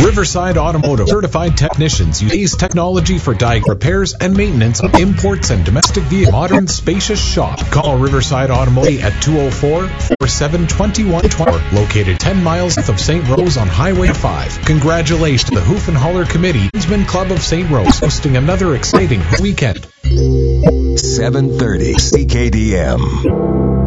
Riverside Automotive certified technicians use technology for repairs and maintenance of imports and domestic vehicles. Modern spacious shop. Call Riverside Automotive at 204-4721-20. Located 10 miles south of St. Rose on Highway 5. Congratulations to the Hoof and Holler Committee, Kinsman Club of St. Rose, hosting another exciting weekend. 730 CKDM.